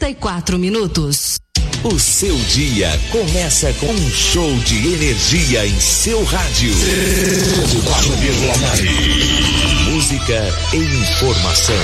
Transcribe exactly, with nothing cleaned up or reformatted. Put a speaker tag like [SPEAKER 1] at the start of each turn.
[SPEAKER 1] e quatro minutos.
[SPEAKER 2] O seu dia começa com um show de energia em seu rádio. Música e informação.